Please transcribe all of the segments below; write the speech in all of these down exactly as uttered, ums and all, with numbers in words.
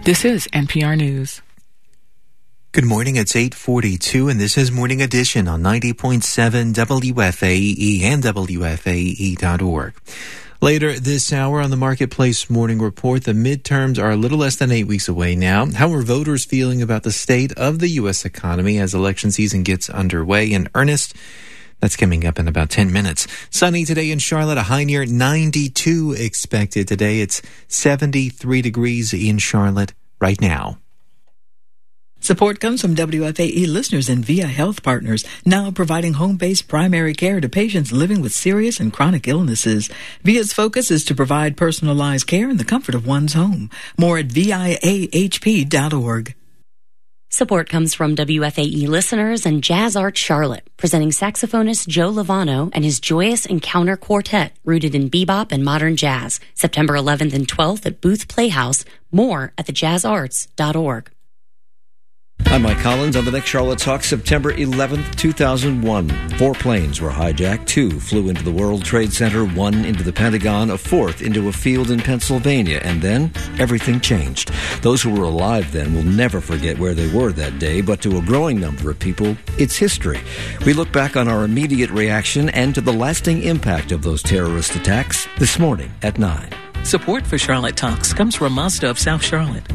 This is N P R News. Good morning, it's eight forty-two, and this is Morning Edition on ninety point seven W F A E and W F A E dot org. Later this hour on the Marketplace Morning Report, the midterms are a little less than eight weeks away now. How are voters feeling about the state of the U S economy as election season gets underway in earnest? That's coming up in about ten minutes. Sunny today in Charlotte, a high near ninety-two expected today. It's seventy-three degrees in Charlotte right now. Support comes from W F A E listeners and Via Health Partners, now providing home-based primary care to patients living with serious and chronic illnesses. Via's focus is to provide personalized care in the comfort of one's home. More at V I A H P dot org. Support comes from W F A E listeners and Jazz Art Charlotte, presenting saxophonist Joe Lovano and his Joyous Encounter Quartet, rooted in bebop and modern jazz, September eleventh and twelfth at Booth Playhouse. More at the jazz arts dot org. I'm Mike Collins on the next Charlotte Talk, September eleventh, two thousand one. Four planes were hijacked. Two flew into the World Trade Center, one into the Pentagon, a fourth into a field in Pennsylvania, and then everything changed. Those who were alive then will never forget where they were that day, but to a growing number of people, it's history. We look back on our immediate reaction and to the lasting impact of those terrorist attacks this morning at nine. Support for Charlotte Talks comes from Mazda of South Charlotte.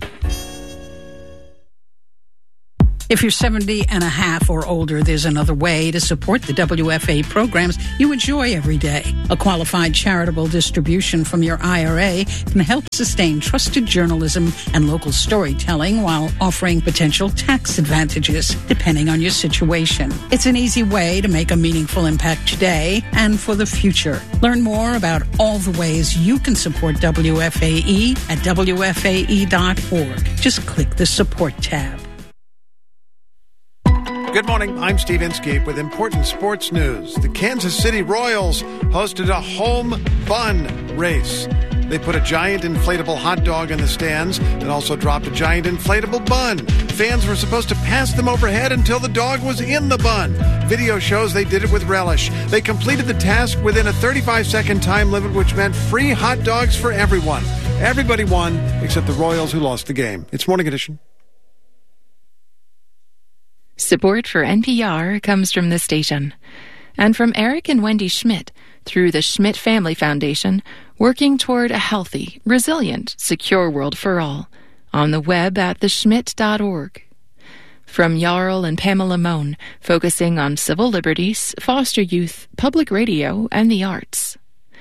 If you're seventy and a half or older, there's another way to support the W F A programs you enjoy every day. A qualified charitable distribution from your I R A can help sustain trusted journalism and local storytelling while offering potential tax advantages, depending on your situation. It's an easy way to make a meaningful impact today and for the future. Learn more about all the ways you can support W F A E at W F A E dot org. Just click the Support tab. Good morning, I'm Steve Inskeep with important sports news. The Kansas City Royals hosted a home bun race. They put a giant inflatable hot dog in the stands and also dropped a giant inflatable bun. Fans were supposed to pass them overhead until the dog was in the bun. Video shows they did it with relish. They completed the task within a thirty-five second time limit, which meant free hot dogs for everyone. Everybody won except the Royals, who lost the game. It's Morning Edition. Support for N P R comes from this station and from Eric and Wendy Schmidt through the Schmidt Family Foundation, working toward a healthy, resilient, secure world for all, on the web at the schmidt dot org. From Jarl and Pamela Mohn, focusing on civil liberties, foster youth, public radio, and the arts.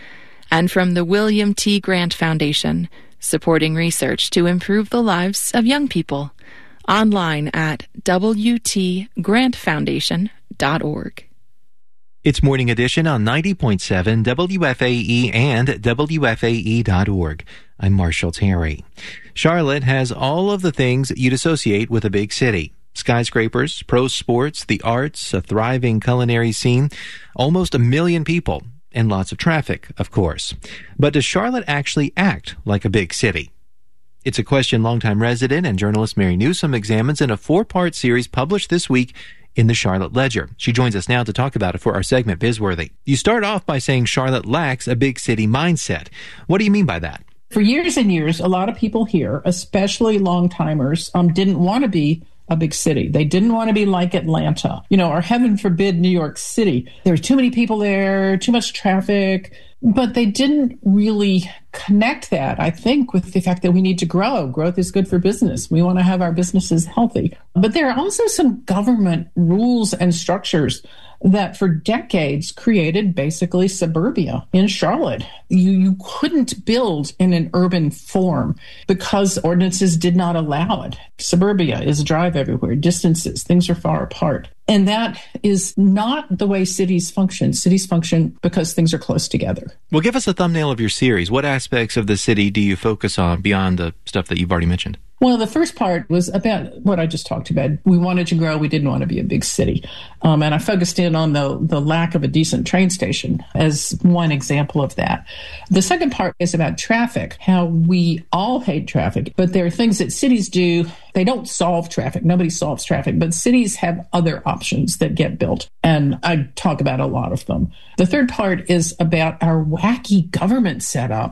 And from the William T. Grant Foundation, supporting research to improve the lives of young people. Online at W T grant foundation dot org. It's Morning Edition on ninety point seven W F A E and W F A E dot org. I'm Marshall Terry. Charlotte has all of the things you'd associate with a big city. Skyscrapers, pro sports, the arts, a thriving culinary scene, almost a million people, and lots of traffic, of course. But does Charlotte actually act like a big city? It's a question longtime resident and journalist Mary Newsom examines in a four-part series published this week in the Charlotte Ledger. She joins us now to talk about it for our segment, Bizworthy. You start off by saying Charlotte lacks a big city mindset. What do you mean by that? For years and years, a lot of people here, especially long-timers, um, didn't want to be a big city. They didn't want to be like Atlanta, you know, or heaven forbid, New York City. There were too many people there, too much traffic. But they didn't really connect that, I think, with the fact that we need to grow. Growth is good for business. We want to have our businesses healthy. But there are also some government rules and structures that for decades created basically suburbia in Charlotte. You, you couldn't build in an urban form because ordinances did not allow it. Suburbia is a drive everywhere, distances, things are far apart. And that is not the way cities function. Cities function because things are close together. Well, give us a thumbnail of your series. What aspects of the city do you focus on beyond the stuff that you've already mentioned? Well, the first part was about what I just talked about. We wanted to grow. We didn't want to be a big city. Um, and I focused in on the, the lack of a decent train station as one example of that. The second part is about traffic, how we all hate traffic, but there are things that cities do. They don't solve traffic. Nobody solves traffic, but cities have other options that get built. And I talk about a lot of them. The third part is about our wacky government setup,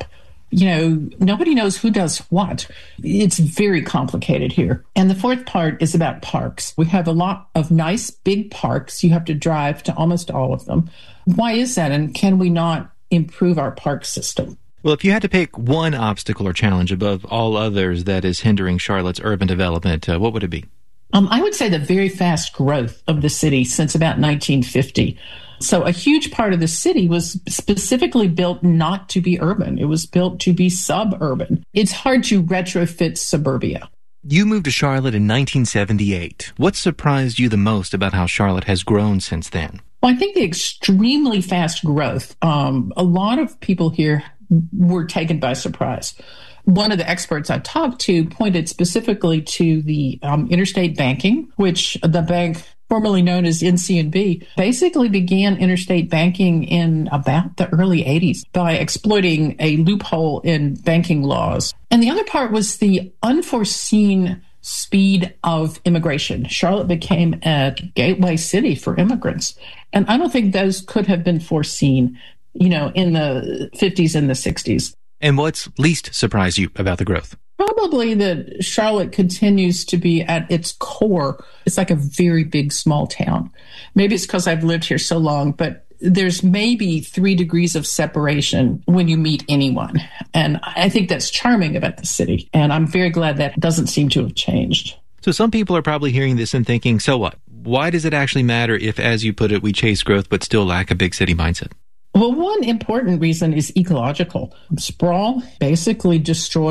You know, nobody knows who does what. It's very complicated here. And the fourth part is about parks. We have a lot of nice big parks. You have to drive to almost all of them. Why is that? And can we not improve our park system? Well, if you had to pick one obstacle or challenge above all others that is hindering Charlotte's urban development, uh, what would it be? Um, I would say the very fast growth of the city since about nineteen fifty. So a huge part of the city was specifically built not to be urban. It was built to be suburban. It's hard to retrofit suburbia. You moved to Charlotte in nineteen seventy-eight. What surprised you the most about how Charlotte has grown since then? Well, I think the extremely fast growth. Um, a lot of people here were taken by surprise. One of the experts I talked to pointed specifically to the um, interstate banking, which the bank formerly known as N C N B, basically began interstate banking in about the early eighties by exploiting a loophole in banking laws. And the other part was the unforeseen speed of immigration. Charlotte became a gateway city for immigrants. And I don't think those could have been foreseen, you know, in the fifties and the sixties. And what's least surprised you about the growth? Probably that Charlotte continues to be at its core. It's like a very big, small town. Maybe it's because I've lived here so long, but there's maybe three degrees of separation when you meet anyone. And I think that's charming about the city. And I'm very glad that doesn't seem to have changed. So some people are probably hearing this and thinking, so what? Why does it actually matter if, as you put it, we chase growth but still lack a big city mindset? Well, one important reason is ecological. Sprawl basically destroys